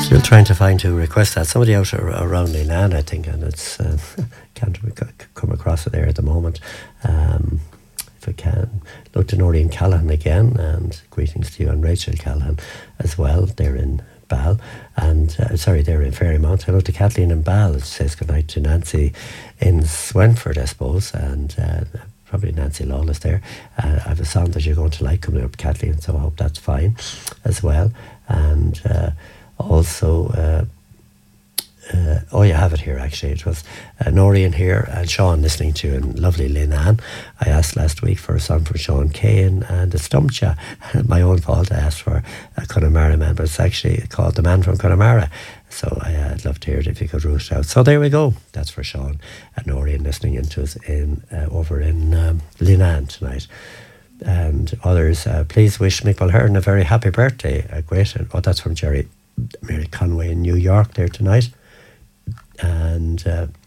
Still trying to find who requests that. Somebody out around Lenan, I think, and it's can't come across it there at the moment. If I can, look to Noreen Callahan again, and greetings to you and Rachel Callahan as well. They're in Ball, and they're in Fairymount. Hello to Kathleen in Ball. It says goodnight to Nancy in Swenford, I suppose, and probably Nancy Lawless there. I have a song that you're going to like coming up, Kathleen, so I hope that's fine as well. And also, you have it here actually. It was Noreen here and Sean listening to you in lovely Lenan. I asked last week for a song for Sean Kane and it stumped you. My own fault, I asked for a Connemara man, but it's actually called The Man from Connemara. So I'd love to hear it if you could root it out. So there we go. That's for Sean and Noreen listening into us over in Lenan tonight. And others, please wish Mick Mulhern a very happy birthday. That's from Mary Conway in New York there tonight. And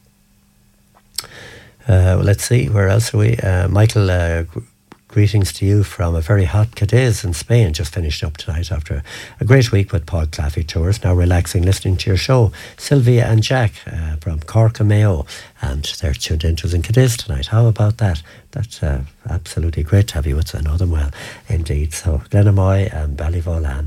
let's see, where else are we? Michael, greetings to you from a very hot Cadiz in Spain. Just finished up tonight after a great week with Paul Claffey Tours. Now relaxing listening to your show. Sylvia and Jack from Cork and Mayo, and they're tuned into us in Cadiz tonight. How about that? That's absolutely great to have you with us. I know them well indeed. So Glenamoy and Ballyvolan.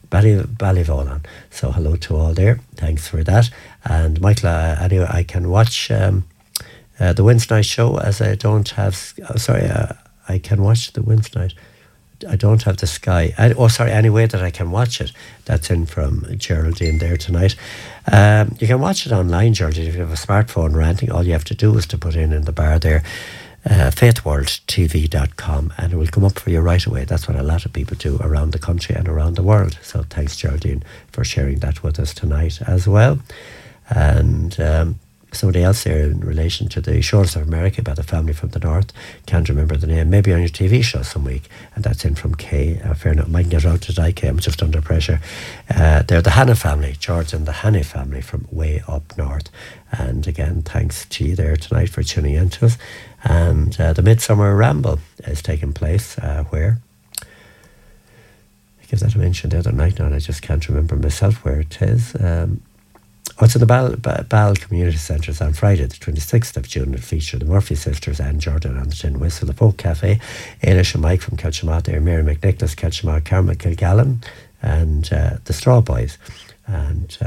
So hello to all there. Thanks for that. And Michael, anyway, I can watch the Wednesday night show as I don't have. I can watch the Wednesday night. I don't have the Sky. Anyway, that I can watch it. That's in from Geraldine there tonight. You can watch it online, Geraldine, if you have a smartphone or anything. All you have to do is to put in the bar there. faithworldtv.com, and it will come up for you right away. That's what a lot of people do around the country and around the world. So thanks, Geraldine, for sharing that with us tonight as well. And somebody else there in relation to the Shores of America about a family from the north, can't remember the name, maybe on your TV show some week, and that's in from Kay. Fair enough, might get out today, Kay, I'm just under pressure. They're the Hanna family, George and the Hanna family from way up north. And again, thanks to you there tonight for tuning in to us. And the Midsummer Ramble is taking place where? I gave that a mention the other night now, and I just can't remember myself where it is. It's in the Ball Community Centres on Friday, the 26th of June. It'll feature the Murphy sisters and Jordan on the Tin Whistle, the Folk Cafe, Ailish and Mike from Kelchamath there, Mary McNicholas, Kelchamath, Carmel Kilgallen, and the Straw Boys. And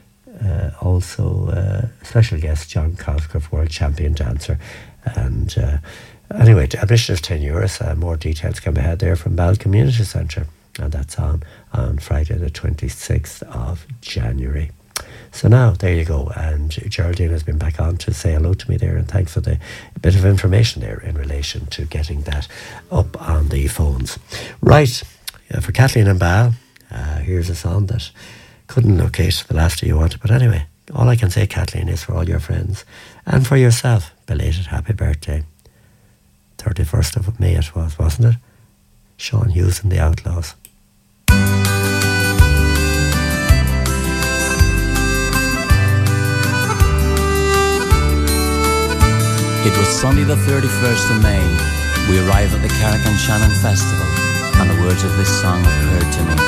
also special guest John Cosgrove, world champion dancer. And anyway, admission is €10. More details can be had there from Ball Community Centre. And that's on Friday, the 26th of January. So now, there you go. And Geraldine has been back on to say hello to me there, and thanks for the bit of information there in relation to getting that up on the phones. Right, for Kathleen and Ball, here's a song that couldn't locate the laughter you wanted. But anyway, all I can say, Kathleen, is for all your friends and for yourself, belated happy birthday. 31st of May it was, wasn't it? Sean Hughes and the Outlaws. It was Sunday the 31st of May. We arrived at the Carrick-on-Shannon Festival, and the words of this song occurred to me.